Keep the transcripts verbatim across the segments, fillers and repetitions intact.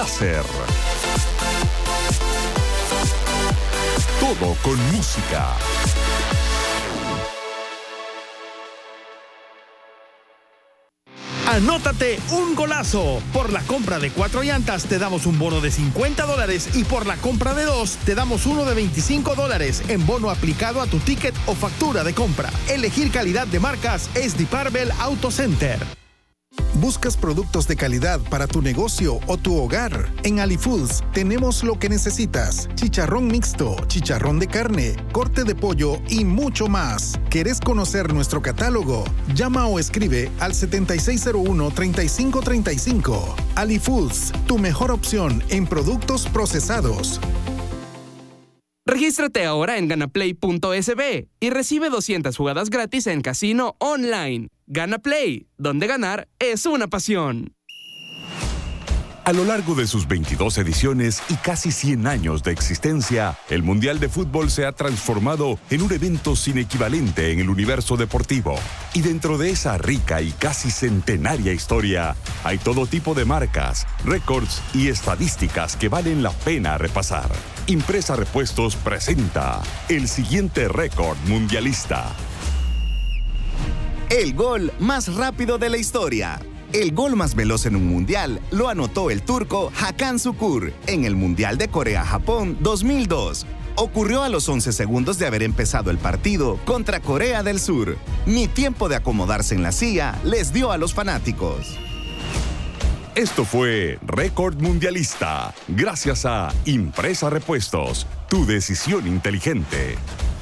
Láser. Todo con música. Anótate un golazo. Por la compra de cuatro llantas te damos un bono de cincuenta dólares y por la compra de dos te damos uno de veinticinco dólares en bono aplicado a tu ticket o factura de compra. Elegir calidad de marcas es Diparbel Auto Center. ¿Buscas productos de calidad para tu negocio o tu hogar? En AliFoods tenemos lo que necesitas. Chicharrón mixto, chicharrón de carne, corte de pollo y mucho más. ¿Querés conocer nuestro catálogo? Llama o escribe al siete seis cero uno, tres cinco tres cinco. AliFoods, tu mejor opción en productos procesados. Regístrate ahora en ganaplay punto es be y recibe doscientas jugadas gratis en casino online. Gana Play, donde ganar es una pasión. A lo largo de sus veintidós ediciones y casi cien años de existencia, el Mundial de Fútbol se ha transformado en un evento sin equivalente en el universo deportivo. Y dentro de esa rica y casi centenaria historia, hay todo tipo de marcas, récords y estadísticas que valen la pena repasar. Impresa Repuestos presenta el siguiente récord mundialista. El gol más rápido de la historia. El gol más veloz en un mundial lo anotó el turco Hakan Şükür en el Mundial de Corea-Japón dos mil dos. Ocurrió a los once segundos de haber empezado el partido contra Corea del Sur. Ni tiempo de acomodarse en la silla les dio a los fanáticos. Esto fue Récord Mundialista, gracias a Impresa Repuestos, tu decisión inteligente.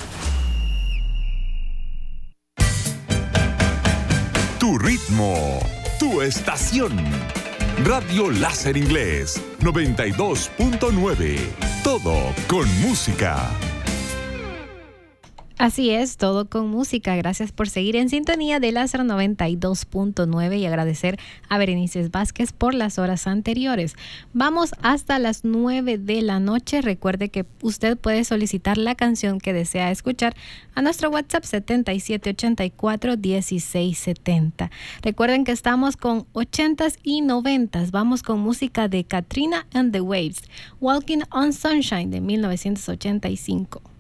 Tu ritmo, tu estación. Radio Láser Inglés noventa y dos punto nueve. Todo con música. Así es, todo con música. Gracias por seguir en sintonía de Láser noventa y dos punto nueve y agradecer a Berenice Vázquez por las horas anteriores. Vamos hasta las nueve de la noche. Recuerde que usted puede solicitar la canción que desea escuchar a nuestro WhatsApp setenta y siete ochenta y cuatro dieciséis setenta. Recuerden que estamos con ochentas y noventas. Vamos con música de Katrina and the Waves, Walking on Sunshine de mil novecientos ochenta y cinco.